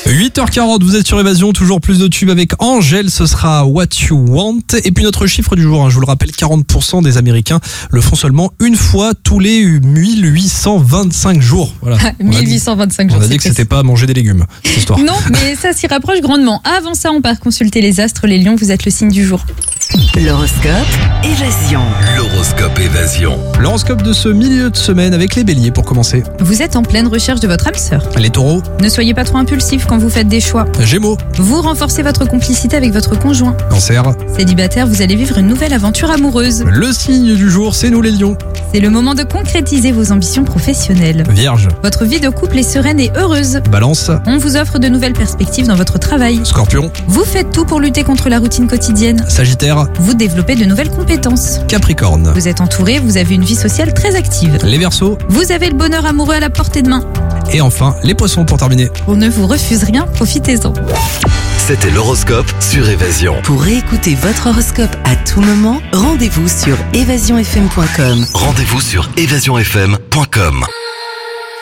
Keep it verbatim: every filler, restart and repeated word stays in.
huit heures quarante, vous êtes sur Évasion, toujours plus de tubes avec Angèle, ce sera What You Want. Et puis notre chiffre du jour, hein, je vous le rappelle, quarante pour cent des Américains le font seulement une fois tous les mille huit cent vingt-cinq jours. Voilà. mille huit cent vingt-cinq jours. On a dit que c'était pas manger des légumes, cette histoire. Non, mais ça s'y rapproche grandement. Avant ça, on part consulter les astres. Les lions, vous êtes le signe du jour. L'horoscope Évasion. L'horoscope Évasion. L'horoscope de ce milieu de semaine avec les béliers pour commencer. Vous êtes en pleine recherche de votre âme sœur. Les taureaux. Ne soyez pas trop impulsif quand vous faites des choix. Gémeaux. Vous renforcez votre complicité avec votre conjoint. Cancer. Célibataire, vous allez vivre une nouvelle aventure amoureuse. Le signe du jour, c'est nous les lions. C'est le moment de concrétiser vos ambitions professionnelles. Vierge. Votre vie de couple est sereine et heureuse. Balance. On vous offre de nouvelles perspectives dans votre travail. Scorpion. Vous faites tout pour lutter contre la routine quotidienne. Sagittaire. Vous développez de nouvelles compétences. Capricorne. Vous êtes entouré, vous avez une vie sociale très active. Les Verseaux. Vous avez le bonheur amoureux à la portée de main. Et enfin, les poissons pour terminer. On ne vous refuse rien, profitez-en. C'était l'horoscope sur Évasion. Pour réécouter votre horoscope à tout moment, rendez-vous sur évasion f m point com. Rendez-vous sur évasion f m point com.